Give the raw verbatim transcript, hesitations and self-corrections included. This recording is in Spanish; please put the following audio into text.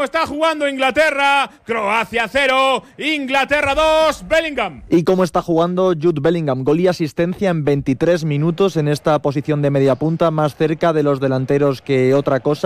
está jugando Inglaterra. Croacia cero, Inglaterra dos, Bellingham. ¿Y cómo está jugando Jude Bellingham? Gol y asistencia en veintitrés minutos en esta posición de media punta, más cerca de los delanteros que otra cosa.